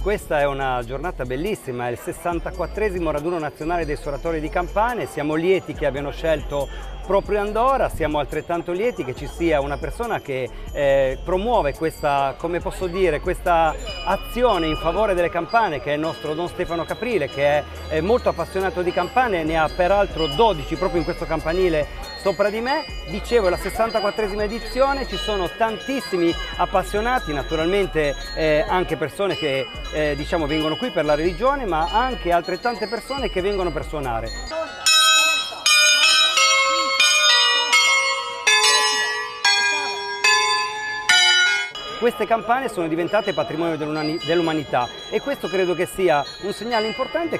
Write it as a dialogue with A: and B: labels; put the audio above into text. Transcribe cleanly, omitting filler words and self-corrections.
A: Questa è una giornata bellissima, è il 64esimo raduno nazionale dei suonatori di campane. Siamo lieti che abbiano scelto proprio Andorra, siamo altrettanto lieti che ci sia una persona che promuove questa, come posso dire, questa azione in favore delle campane, che è il nostro Don Stefano Caprile, che è molto appassionato di campane, ne ha peraltro 12 proprio in questo campanile sopra di me. Dicevo, è la 64esima edizione, ci sono tantissimi appassionati, naturalmente anche persone che diciamo vengono qui per la religione, ma anche altrettante persone che vengono per suonare. Queste campane sono diventate patrimonio dell'umanità e questo credo che sia un segnale importante.